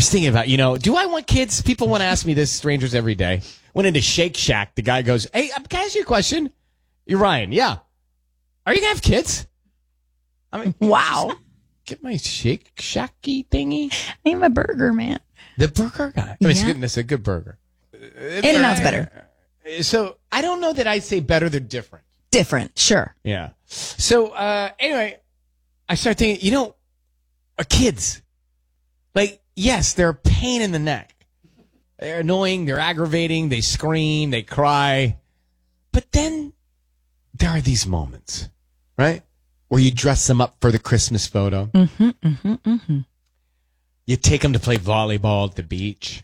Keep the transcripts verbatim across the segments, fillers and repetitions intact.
was thinking about, you know, do I want kids? People want to ask me this, strangers every day. Went into Shake Shack. The guy goes, hey, can I ask you a question? You're Ryan. Yeah. Are you going to have kids? I mean, wow. Get my Shake Shacky thingy. I'm a burger man. The burger guy. I mean, it's, Yeah. good, it's a good burger. In-N-Out's better. So I don't know that I'd say better. They're different. Different, sure. Yeah. So uh, anyway, I started thinking, you know, our kids, like, yes, they're a pain in the neck. They're annoying. They're aggravating. They scream. They cry. But then there are these moments, right, where you dress them up for the Christmas photo. Mm-hmm, mm-hmm, mm-hmm. You take them to play volleyball at the beach.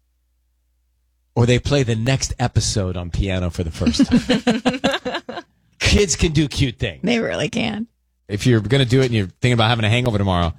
Or they play the next episode on piano for the first time. Kids can do cute things. They really can. If you're going to do it and you're thinking about having a hangover tomorrow,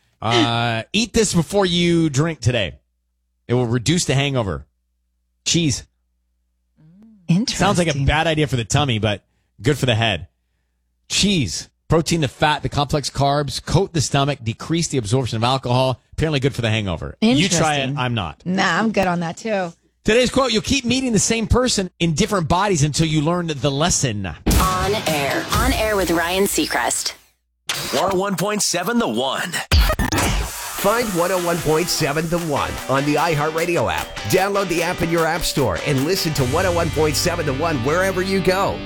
uh, eat this before you drink today. It will reduce the hangover. Cheese. Interesting. Sounds like a bad idea for the tummy, but good for the head. Cheese. Protein, the fat, the complex carbs, coat the stomach, decrease the absorption of alcohol. Apparently good for the hangover. You try it. I'm not. Nah, I'm good on that too. Today's quote, you'll keep meeting the same person in different bodies until you learn the lesson. On air. On air with Ryan Seacrest. one oh one point seven The One. Find one oh one point seven The One on the iHeartRadio app. Download the app in your app store and listen to one oh one point seven The One wherever you go.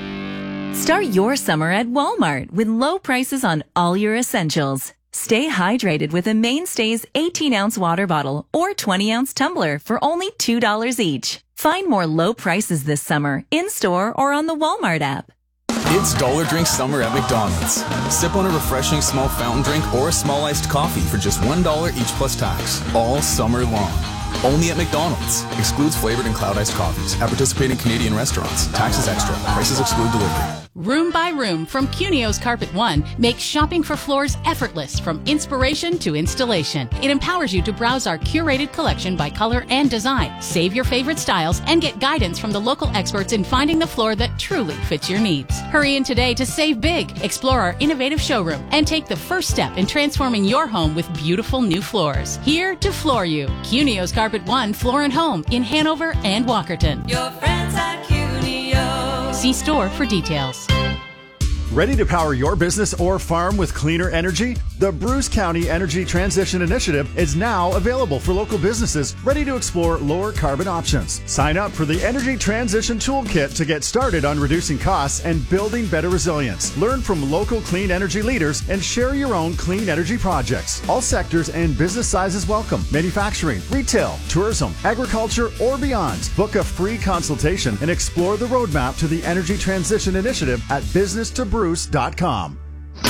Start your summer at Walmart with low prices on all your essentials. Stay hydrated with a Mainstays eighteen ounce water bottle or twenty ounce tumbler for only two dollars each. Find more low prices this summer in-store or on the Walmart app. It's Dollar Drink Summer at McDonald's. Sip on a refreshing small fountain drink or a small iced coffee for just one dollar each plus tax, all summer long. Only at McDonald's. Excludes flavored and cloud iced coffees. At participating Canadian restaurants. Taxes extra. Prices exclude delivery. Room by Room from Cunio's Carpet One makes shopping for floors effortless from inspiration to installation. It empowers you to browse our curated collection by color and design, save your favorite styles, and get guidance from the local experts in finding the floor that truly fits your needs. Hurry in today to save big, explore our innovative showroom, and take the first step in transforming your home with beautiful new floors. Here to floor you. Cunio's Carpet One Floor and Home in Hanover and Walkerton. Your friends at Cunio. See store for details. Ready to power your business or farm with cleaner energy? The Bruce County Energy Transition Initiative is now available for local businesses ready to explore lower carbon options. Sign up for the Energy Transition Toolkit to get started on reducing costs and building better resilience. Learn from local clean energy leaders and share your own clean energy projects. All sectors and business sizes welcome. Manufacturing, retail, tourism, agriculture, or beyond. Book a free consultation and explore the roadmap to the Energy Transition Initiative at business to bruce dot com. one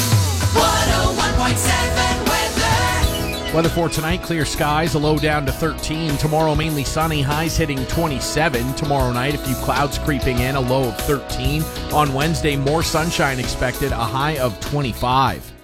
oh one point seven weather. Weather for tonight, clear skies, a low down to thirteen. Tomorrow, mainly sunny, highs hitting twenty-seven. Tomorrow night, a few clouds creeping in, a low of thirteen. On Wednesday, more sunshine expected, a high of twenty-five.